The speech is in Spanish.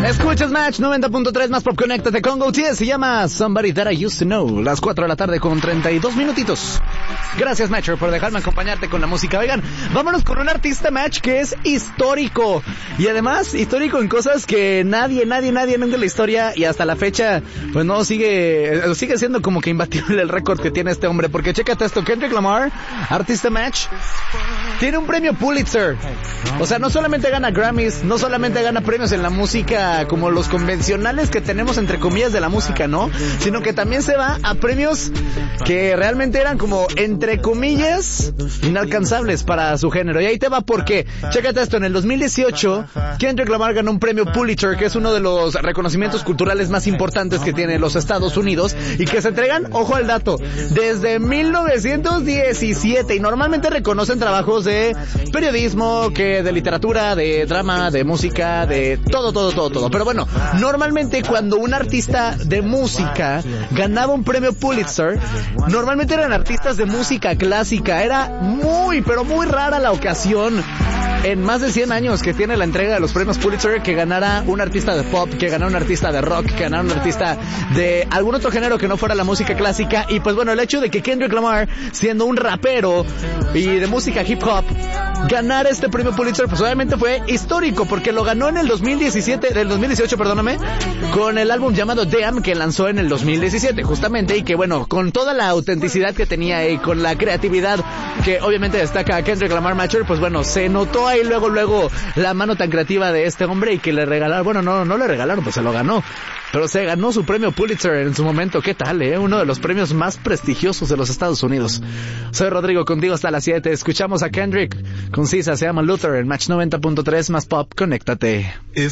Escuchas Match 90.3 más Pop, conéctate con GoTS. Se llama Somebody That I Used to Know. Las 4 de la tarde con 32 minutitos. Gracias, Matcher, por dejarme acompañarte con la música. Oigan, vámonos con un artista, Match, que es histórico. Y además, histórico en cosas que nadie nunca en la historia y hasta la fecha, pues no, sigue siendo como que imbatible el récord que tiene este hombre. Porque chécate esto, Kendrick Lamar, artista, Match, tiene un premio Pulitzer. O sea, no solamente gana Grammys, no solamente gana premios en la música como los convencionales que tenemos entre comillas de la música, ¿no? Sino que también se va a premios que realmente eran como entre comillas inalcanzables para su género. Y ahí te va porque, chécate esto, en el 2018 Kendrick Lamar ganó un premio Pulitzer, que es uno de los reconocimientos culturales más importantes que tiene los Estados Unidos y que se entregan, ojo al dato, desde 1917, y normalmente reconocen trabajos de periodismo, que de literatura, de drama, de música, de todo. Pero bueno, normalmente cuando un artista de música ganaba un premio Pulitzer, normalmente eran artistas de música clásica. Era muy, pero muy rara la ocasión en más de 100 años que tiene la entrega de los premios Pulitzer que ganara un artista de pop, que ganara un artista de rock, que ganara un artista de algún otro género que no fuera la música clásica. Y pues bueno, el hecho de que Kendrick Lamar, siendo un rapero y de música hip hop, ganara este premio Pulitzer, pues obviamente fue histórico, porque lo ganó en el 2018, con el álbum llamado Damn, que lanzó en el 2017 justamente, y que bueno, con toda la autenticidad que tenía y con la creatividad que obviamente destaca Kendrick Lamar, Matcher, pues bueno, se notó ahí luego la mano tan creativa de este hombre, y que le regalaron, bueno, no le regalaron, pues se lo ganó, pero se ganó su premio Pulitzer en su momento. ¿Qué tal, uno de los premios más prestigiosos de los Estados Unidos. Soy Rodrigo, contigo hasta las 7. Escuchamos a Kendrick con Sisa, se llama Luther, en Match 90.3 más Pop, conéctate.